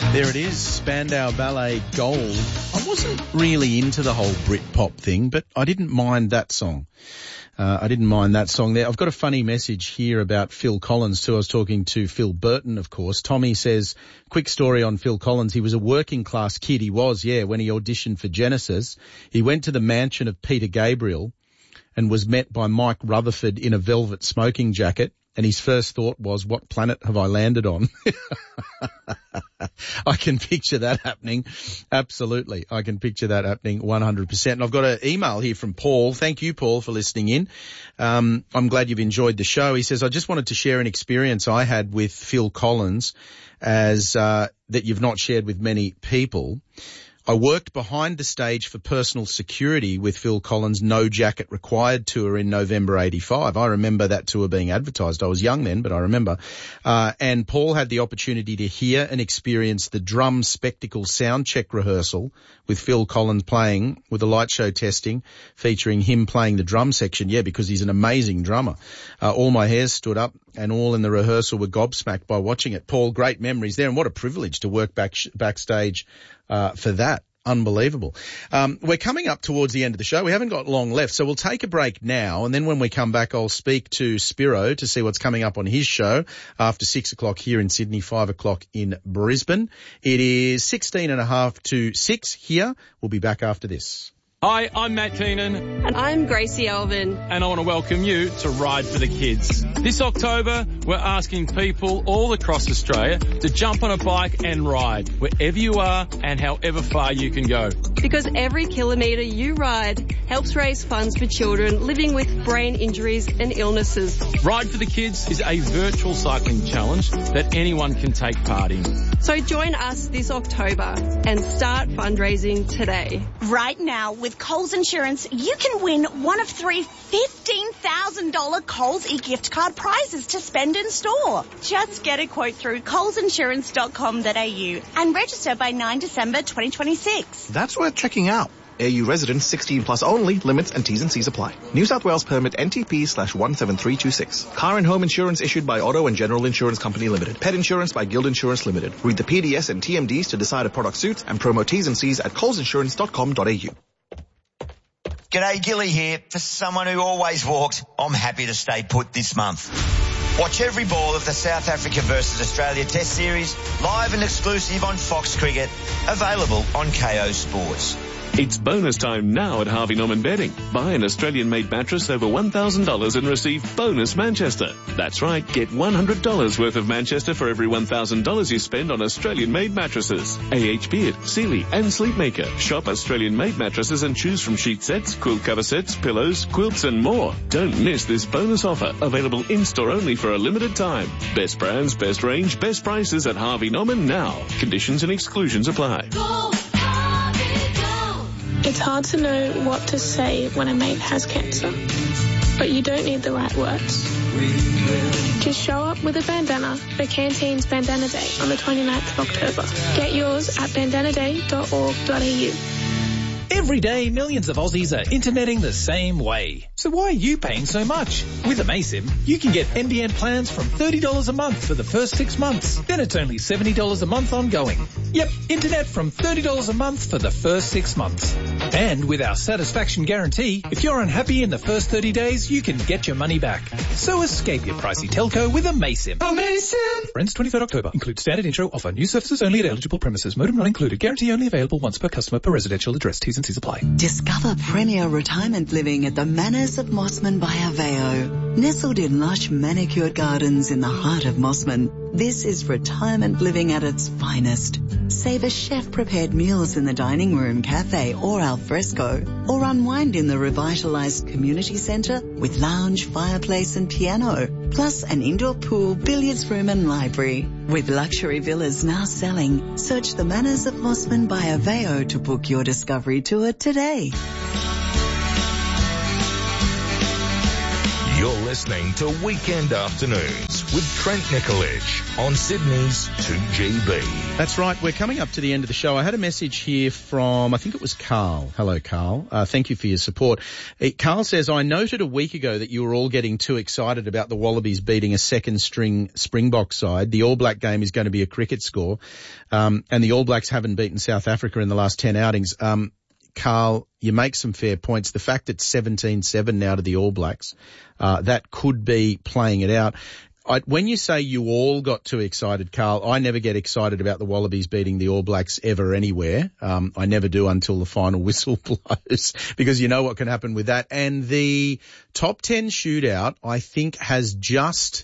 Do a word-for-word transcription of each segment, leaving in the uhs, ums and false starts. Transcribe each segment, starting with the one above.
There it is, Spandau Ballet Gold. I wasn't really into the whole Britpop thing, but I didn't mind that song. Uh, I didn't mind that song there. I've got a funny message here about Phil Collins too. I was talking to Phil Burton, of course. Tommy says, quick story on Phil Collins. He was a working class kid. He was, yeah, when he auditioned for Genesis. He went to the mansion of Peter Gabriel and was met by Mike Rutherford in a velvet smoking jacket. And his first thought was, what planet have I landed on? I can picture that happening. Absolutely. I can picture that happening one hundred percent. And I've got an email here from Paul. Thank you, Paul, for listening in. Um, I'm glad you've enjoyed the show. He says, I just wanted to share an experience I had with Phil Collins as uh, that you've not shared with many people. I worked behind the stage for personal security with Phil Collins' No Jacket Required tour in November eighty-five. I remember that tour being advertised. I was young then, but I remember. Uh, and Paul had the opportunity to hear and experience the drum spectacle sound check rehearsal with Phil Collins playing with a light show testing featuring him playing the drum section. Yeah, because he's an amazing drummer. Uh, all my hairs stood up and all in the rehearsal were gobsmacked by watching it. Paul, great memories there, and what a privilege to work back backstage uh, for that. Unbelievable. Um, we're coming up towards the end of the show. We haven't got long left, so we'll take a break now, and then when we come back, I'll speak to Spiro to see what's coming up on his show after six o'clock here in Sydney, five o'clock in Brisbane. It is sixteen and a half to six here. We'll be back after this. Hi, I'm Matt Keenan. And I'm Gracie Alvin. And I want to welcome you to Ride for the Kids. This October, we're asking people all across Australia to jump on a bike and ride wherever you are and however far you can go. Because every kilometre you ride helps raise funds for children living with brain injuries and illnesses. Ride for the Kids is a virtual cycling challenge that anyone can take part in. So join us this October and start fundraising today. Right now, with Coles Insurance, you can win one of three fifteen thousand dollars Coles e-gift card prizes to spend in store. Just get a quote through coles insurance dot com dot a u and register by ninth of December twenty twenty-six. That's worth checking out. A U residents sixteen plus only. Limits and T's and C's apply. New South Wales permit N T P slash one seven three two six. Car and home insurance issued by Auto and General Insurance Company Limited. Pet insurance by Guild Insurance Limited. Read the P D S and T M Ds to decide a product suits and promo T's and C's at coles insurance dot com dot a u. G'day, Gilly here. For someone who always walked, I'm happy to stay put this month. Watch every ball of the South Africa versus Australia Test Series live and exclusive on Fox Cricket, available on K O Sports. It's bonus time now at Harvey Norman Bedding. Buy an Australian-made mattress over one thousand dollars and receive bonus Manchester. That's right, get one hundred dollars worth of Manchester for every one thousand dollars you spend on Australian-made mattresses. A H Beard, Sealy and Sleepmaker. Shop Australian-made mattresses and choose from sheet sets, quilt cover sets, pillows, quilts and more. Don't miss this bonus offer, available in-store only for a limited time. Best brands, best range, best prices at Harvey Norman now. Conditions and exclusions apply. Go, Harvey, go. It's hard to know what to say when a mate has cancer, but you don't need the right words. Just show up with a bandana for Canteen's Bandana Day on the twenty-ninth of October. Get yours at bandana day dot org dot a u. Every day, millions of Aussies are interneting the same way. So why are you paying so much? With Amaysim, you can get N B N plans from thirty dollars a month for the first six months. Then it's only seventy dollars a month ongoing. Yep, internet from thirty dollars a month for the first six months. And with our satisfaction guarantee, if you're unhappy in the first thirty days, you can get your money back. So escape your pricey telco with Amaysim. Amaysim! Ends twenty-third October. Includes standard intro offer. New services only at eligible premises. Modem not included. Guarantee only available once per customer per residential address. T's and C's apply. Discover premier retirement living at the Manors of Mossman by Aveo. Nestled in lush manicured gardens in the heart of Mossman, this is retirement living at its finest. Savor chef-prepared meals in the dining room, cafe or al fresco, or unwind in the revitalized community centre with lounge, fireplace and piano, plus an indoor pool, billiards room and library. With luxury villas now selling, search the Manors of Mossman by Aveo to book your discovery tour today. You're listening to Weekend Afternoons with Trent Nicolich on Sydney's two G B. That's right. We're coming up to the end of the show. I had a message here from, I think it was Carl. Hello, Carl. Uh, thank you for your support. Uh, Carl says, I noted a week ago that you were all getting too excited about the Wallabies beating a second-string Springbok side. The All Black game is going to be a cricket score, um, and the All Blacks haven't beaten South Africa in the last ten outings. Um, Carl, you make some fair points. The fact it's seventeen seven now to the All Blacks, uh, that could be playing it out. I, when you say you all got too excited, Carl, I never get excited about the Wallabies beating the All Blacks ever anywhere. Um, I never do until the final whistle blows, because you know what can happen with that. And the top ten shootout, I think, has just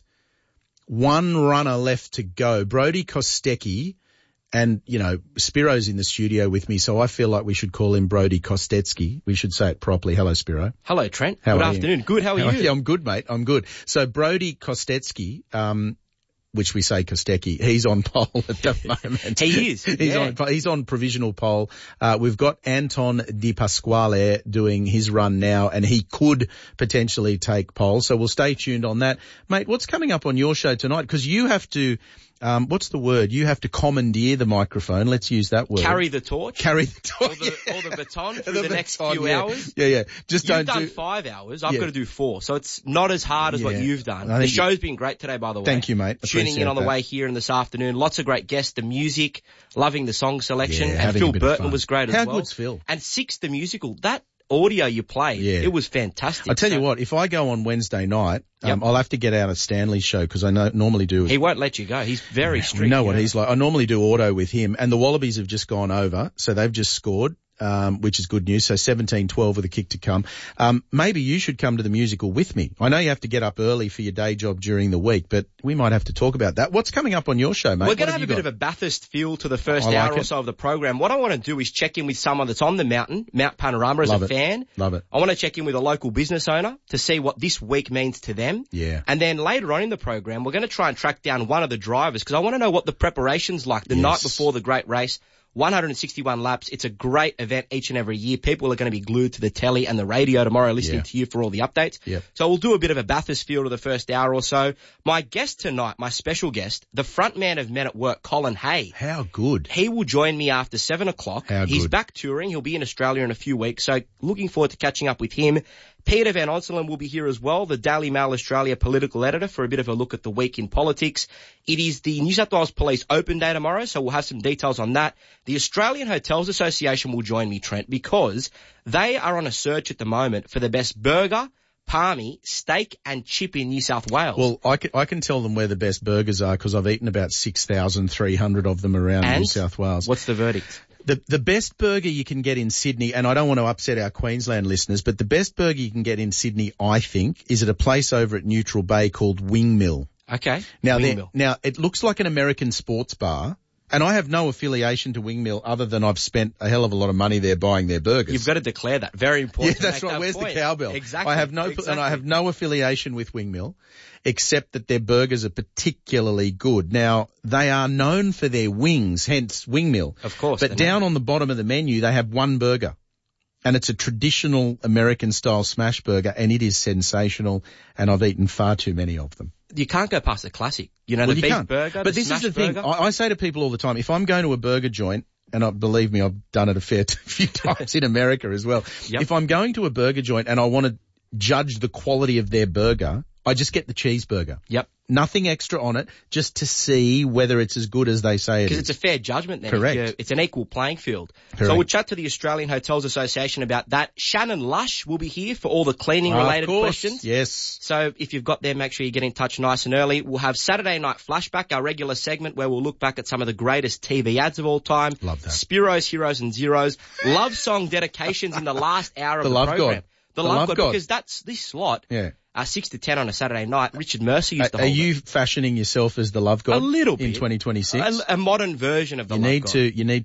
one runner left to go. Brody Kostecki. And, you know, Spiro's in the studio with me, so I feel like we should call him Brody Kostecki. We should say it properly. Hello, Spiro. Hello, Trent. How good are afternoon. You? Good. How are How you? Yeah, I'm good, mate. I'm good. So Brody Kostecki, um, which we say Kostecki, he's on poll at the moment. He is. he's yeah. on he's on provisional poll. Uh, we've got Anton Di Pasquale doing his run now, and he could potentially take poll. So we'll stay tuned on that, mate. What's coming up on your show tonight? Because you have to. Um, what's the word? You have to commandeer the microphone. Let's use that word. Carry the torch. Carry the torch. Or the, or the baton through the, the, the next baton, few yeah. hours. Yeah, yeah. Just You've don't done do... five hours. I've yeah. got to do four. So it's not as hard as yeah. what you've done. I The think show's you... been great today, by the way. Thank you, mate. Tuning Appreciate in on the that. way here in this afternoon. Lots of great guests, the music, loving the song selection. Yeah, and Phil Burton was great How as well. good's Phil? And Six, the musical. That audio you played, yeah. it was fantastic. I tell so, you what, if I go on Wednesday night, um, yep. I'll have to get out of Stanley's show, because I know, normally do. He won't let you go. He's very strict. We know what yeah. he's like. I normally do auto with him, and the Wallabies have just gone over, so they've just scored. Um, which is good news. So seventeen twelve with a kick to come. Um, maybe you should come to the musical with me. I know you have to get up early for your day job during the week, but we might have to talk about that. What's coming up on your show, mate? We're going to have have a got? bit of a Bathurst feel to the first I hour like or it. so of the program. What I want to do is check in with someone that's on the mountain, Mount Panorama, as Love a it. fan. Love it. I want to check in with a local business owner to see what this week means to them. Yeah. And then later on in the program, we're going to try and track down one of the drivers, because I want to know what the preparation's like the Yes. night before the great race. one hundred sixty-one laps. It's a great event each and every year. People are going to be glued to the telly and the radio tomorrow listening Yeah. to you for all the updates. Yep. So we'll do a bit of a Bathurst feel to the first hour or so. My guest tonight, my special guest, the front man of Men at Work, Colin Hay. How good. He will join me after seven o'clock. How He's good. back touring. He'll be in Australia in a few weeks. So looking forward to catching up with him. Peter Van Onselen will be here as well, the Daily Mail Australia political editor, for a bit of a look at the week in politics. It is the New South Wales Police Open Day tomorrow, so we'll have some details on that. The Australian Hotels Association will join me, Trent, because they are on a search at the moment for the best burger, palmy, steak and chip in New South Wales. Well, I can, I can tell them where the best burgers are, because I've eaten about six thousand three hundred of them around And New South Wales. What's the verdict? The the best burger you can get in Sydney, and I don't want to upset our Queensland listeners, but the best burger you can get in Sydney, I think, is at a place over at Neutral Bay called Wingmill. Okay. Now, they're- Wingmill. now it looks like an American sports bar, and I have no affiliation to Wingmill other than I've spent a hell of a lot of money there buying their burgers. You've got to declare that. Very Yeah, important. to that's make right. that Where's point. the cowbell? Exactly. I have no, exactly. and I have no affiliation with Wingmill, except that their burgers are particularly good. Now, they are known for their wings, hence Wingmill. Of course. But down on the bottom of the menu, they have one burger. And it's a traditional American-style smash burger, and it is sensational, and I've eaten far too many of them. You can't go past the classic. You know, Well, the you beef can't. burger, But the this is smash the thing. burger. I, I say to people all the time, if I'm going to a burger joint, and I, believe me, I've done it a fair t- few times in America as well. Yep. If I'm going to a burger joint and I want to judge the quality of their burger, I just get the cheeseburger. Yep. Nothing extra on it, just to see whether it's as good as they say it Because is. it's a fair judgment then. Correct. If you're- It's an equal playing field. Correct. So we'll chat to the Australian Hotels Association about that. Shannon Lush will be here for all the cleaning related Of course. questions. Yes. So if you've got there, make sure you get in touch nice and early. We'll have Saturday Night Flashback, our regular segment where we'll look back at some of the greatest T V ads of all time. Love that. Spiro's Heroes and Zeros. Love song dedications in the last hour of The the, Love program. God. The, The Love, Love God, God. because that's this slot. Yeah. Uh, six to ten on a Saturday night. Richard Mercer used to Are, are hold you it. fashioning yourself as the love god? A little bit. in twenty twenty-six? A, a modern version of the You Love need God. to. You need to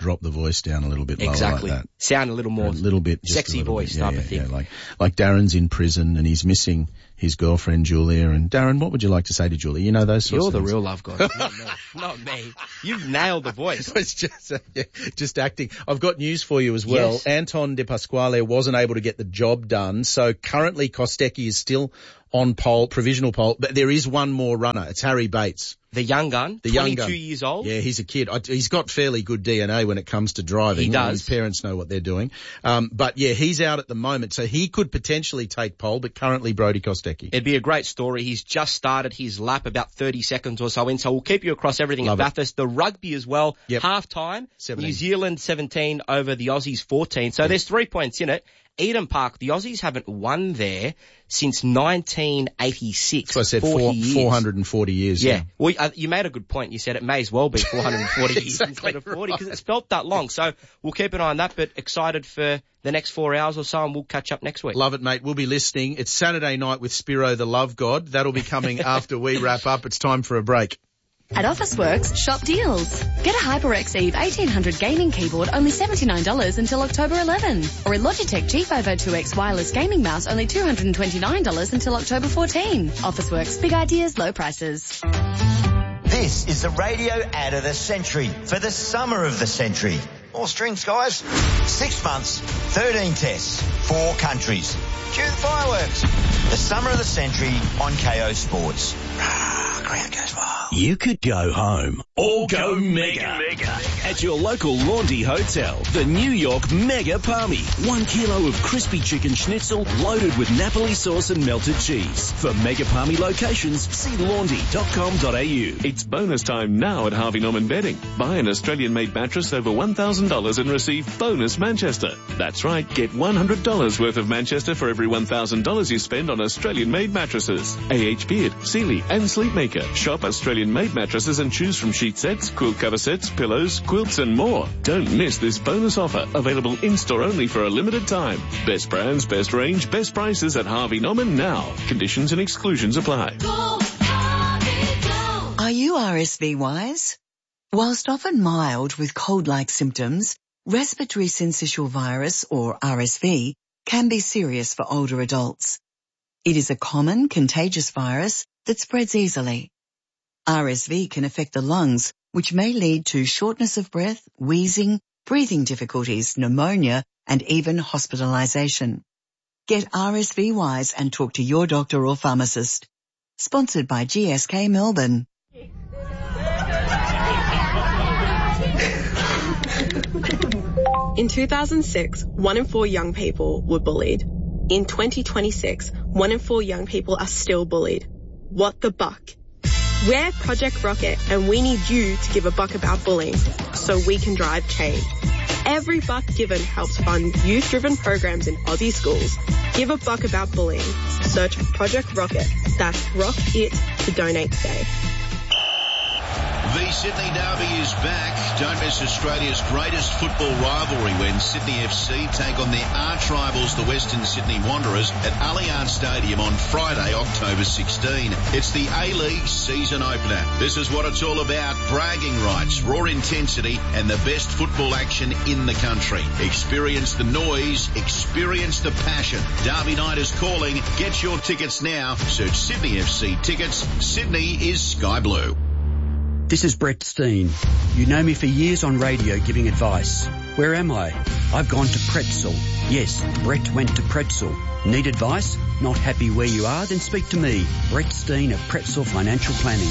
drop the voice down a little bit lower Exactly. like that. Sound a little more a little bit, just sexy a little voice bit. Yeah, type yeah, of thing. Yeah, like, like Darren's in prison and he's missing his girlfriend Julia. And Darren, what would you like to say to Julia? You know those sorts You're of the things. real love god, not me. Not me. You've nailed the voice. It's just, uh, yeah, just acting. I've got news for you as well. Yes. Anton De Pasquale wasn't able to get the job done, so currently Kostecki is still on pole, provisional pole, but there is one more runner. It's Harry Bates. The young gun, The young twenty-two gun. years old. Yeah, he's a kid. I, he's got fairly good D N A when it comes to driving. He You know, does. His parents know what they're doing. Um, but yeah, he's out at the moment, so he could potentially take pole, but currently Brodie Kostecki. It'd be a great story. He's just started his lap about thirty seconds or so in, so we'll keep you across everything Love at it. Bathurst. The rugby as well. Yep. Half time. seventeen. New Zealand seventeen over the Aussies fourteen. So there's three points in it. Eden Park, the Aussies haven't won there since nineteen eighty-six. So I said forty four, years. four hundred forty years. Yeah. Well, uh, you made a good point. You said it may as well be four hundred forty years Exactly instead of forty right. because it's felt that long. So we'll keep an eye on that, but excited for the next four hours or so and we'll catch up next week. Love it, mate. We'll be listening. It's Saturday night with Spiro the Love God. That'll be coming after we wrap up. It's time for a break. At Officeworks, shop deals. Get a HyperX Eve eighteen hundred gaming keyboard only seventy-nine dollars until October eleventh. Or a Logitech G five oh two X wireless gaming mouse only two hundred twenty-nine dollars until October fourteenth. Officeworks, big ideas, low prices. This is the radio ad of the century for the summer of the century. More strings, guys. Six months, thirteen tests, four countries. Cue the fireworks. The summer of the century on K O Sports. Ground goes wild. You could go home or go mega. mega at your local Laundry Hotel. The New York Mega Palmy. One kilo of crispy chicken schnitzel loaded with Napoli sauce and melted cheese. For Mega Palmy locations, see laundry dot com dot a u. It's bonus time now at Harvey Norman Bedding. Buy an Australian-made mattress over one thousand dollars and receive bonus Manchester. That's right, get one hundred dollars worth of Manchester for every one thousand dollars you spend on Australian-made mattresses. A H Beard, Sealy and Sleepmaker. Shop Australian-made mattresses and choose from sheet sets, quilt cover sets, pillows, quilts and more. Don't miss this bonus offer. Available in-store only for a limited time. Best brands, best range, best prices at Harvey Norman now. Conditions and exclusions apply. Are you R S V wise? Whilst often mild with cold-like symptoms, respiratory syncytial virus, or R S V, can be serious for older adults. It is a common contagious virus that spreads easily. R S V can affect the lungs, which may lead to shortness of breath, wheezing, breathing difficulties, pneumonia, and even hospitalization. Get R S V wise and talk to your doctor or pharmacist. Sponsored by G S K Melbourne. In two thousand six, one in four young people were bullied. In twenty twenty-six, one in four young people are still bullied. What the buck? We're Project Rocket and we need you to give a buck about bullying so we can drive change. Every buck given helps fund youth-driven programs in Aussie schools. Give a buck about bullying. Search Project Rocket. That's Rock It to donate today. The Sydney Derby is back. Don't miss Australia's greatest football rivalry when Sydney F C take on their arch rivals, the Western Sydney Wanderers, at Allianz Stadium on Friday, October sixteenth. It's the A-League season opener. This is what it's all about. Bragging rights, raw intensity, and the best football action in the country. Experience the noise, experience the passion. Derby night is calling. Get your tickets now. Search Sydney F C tickets. Sydney is sky blue. This is Brett Steen. You know me for years on radio giving advice. Where am I? I've gone to Pretzel. Yes, Brett went to Pretzel. Need advice? Not happy where you are? Then speak to me, Brett Steen of Pretzel Financial Planning.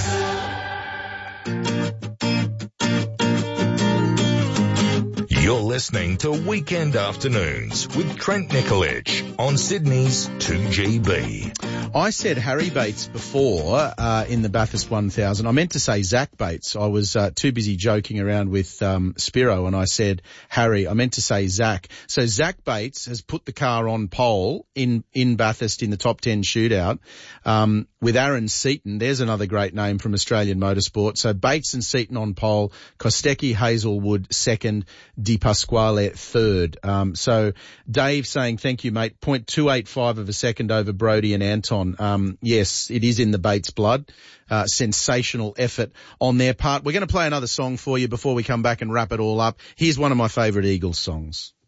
You're listening to Weekend Afternoons with Trent Nicolich on Sydney's two G B. I said Harry Bates before uh, in the Bathurst one thousand. I meant to say Zach Bates. I was uh, too busy joking around with um, Spiro and I said Harry. I meant to say Zach. So Zach Bates has put the car on pole in, in Bathurst in the top ten shootout um, with Aaron Seaton. There's another great name from Australian motorsport. So Bates and Seaton on pole, Kostecki, Hazelwood second, Di Pasquale third. Um, so Dave saying thank you, mate. point two eight five of a second over Brodie and Anton. on. Um, yes, it is in the Bates blood. Uh, sensational effort on their part. We're going to play another song for you before we come back and wrap it all up. Here's one of my favourite Eagles songs.